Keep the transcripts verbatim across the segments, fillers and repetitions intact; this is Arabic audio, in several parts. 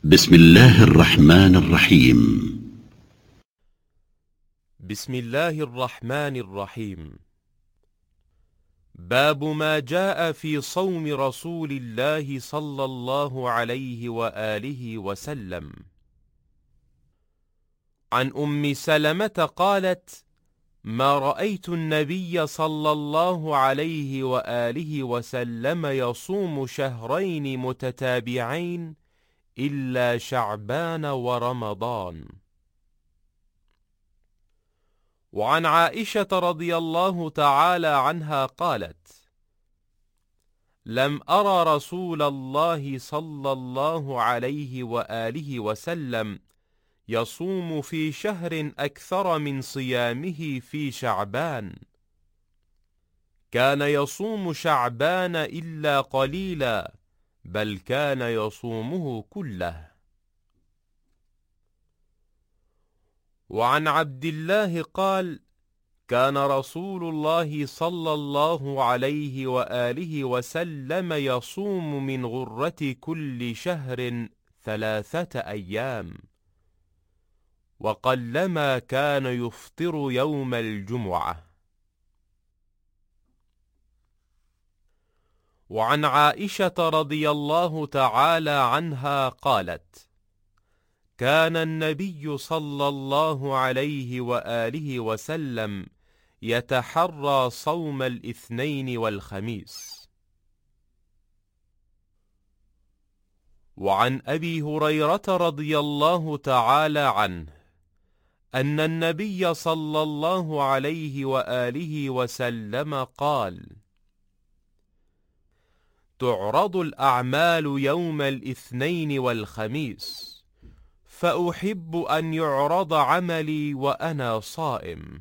بسم الله الرحمن الرحيم. بسم الله الرحمن الرحيم. باب ما جاء في صوم رسول الله صلى الله عليه وآله وسلم. عن أم سلمة قالت: ما رأيت النبي صلى الله عليه وآله وسلم يصوم شهرين متتابعين إلا شعبان ورمضان. وعن عائشة رضي الله تعالى عنها قالت: لم أرى رسول الله صلى الله عليه وآله وسلم يصوم في شهر أكثر من صيامه في شعبان. كان يصوم شعبان إلا قليلا، بل كان يصومه كله. وعن عبد الله قال: كان رسول الله صلى الله عليه وآله وسلم يصوم من غرة كل شهر ثلاثة أيام، وقلما كان يفطر يوم الجمعة. وعن عائشة رضي الله تعالى عنها قالت: كان النبي صلى الله عليه وآله وسلم يتحرى صوم الاثنين والخميس. وعن أبي هريرة رضي الله تعالى عنه أن النبي صلى الله عليه وآله وسلم قال: تعرض الأعمال يوم الاثنين والخميس، فأحب أن يعرض عملي وأنا صائم.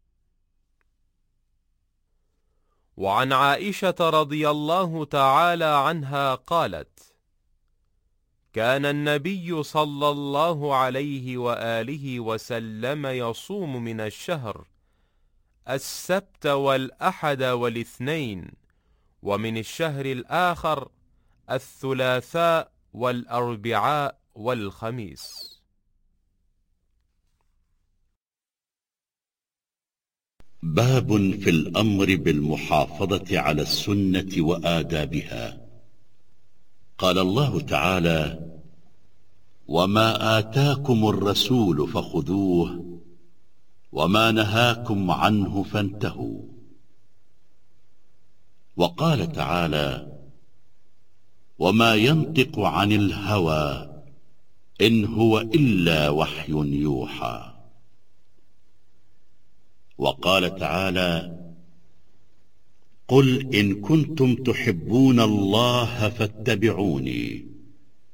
وعن عائشة رضي الله تعالى عنها قالت: كان النبي صلى الله عليه وآله وسلم يصوم من الشهر السبت والأحد والاثنين، ومن الشهر الآخر الثلاثاء والأربعاء والخميس. باب في الأمر بالمحافظة على السنة وآدابها. قال الله تعالى: وما آتاكم الرسول فخذوه وما نهاكم عنه فانتهوا. وقال تعالى: وما ينطق عن الهوى إن هو إلا وحي يوحى. وقال تعالى: قل إن كنتم تحبون الله فاتبعوني